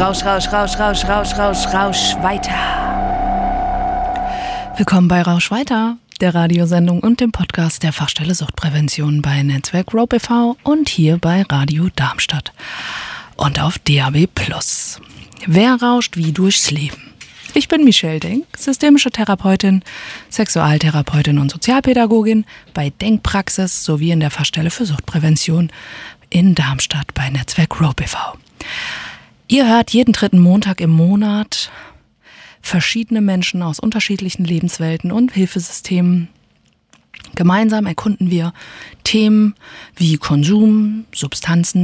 Rausch, weiter. Willkommen bei Rausch weiter, der Radiosendung und dem Podcast der Fachstelle Suchtprävention bei Netzwerk Rope e.V. und hier bei Radio Darmstadt und auf DAB+. Wer rauscht wie durchs Leben? Ich bin Michelle Denk, systemische Therapeutin, Sexualtherapeutin und Sozialpädagogin bei Denkpraxis sowie in der Fachstelle für Suchtprävention in Darmstadt bei Netzwerk Rope e.V. Ihr hört jeden dritten Montag im Monat verschiedene Menschen aus unterschiedlichen Lebenswelten und Hilfesystemen. Gemeinsam erkunden wir Themen wie Konsum, Substanzen,